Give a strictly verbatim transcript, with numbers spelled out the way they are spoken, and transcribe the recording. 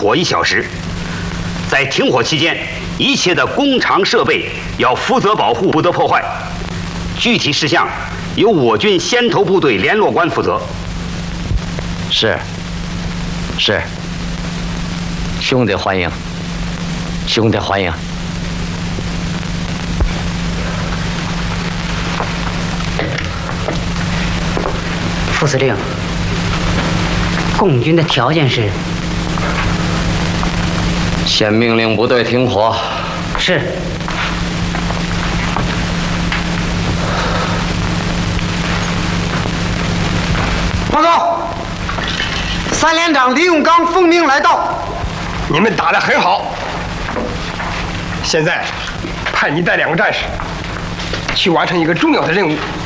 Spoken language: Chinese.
火一小时。在停火期间，一切的工厂设备要负责保护，不得破坏。具体事项由我军先头部队联络官负责。 是。是。兄弟欢迎，兄弟欢迎。 副司令，共军的条件是？ 先命令部队停火。 是。 报告，三连长李永刚奉命来到。 你们打得很好。现在派你带两个战士去完成一个重要的任务。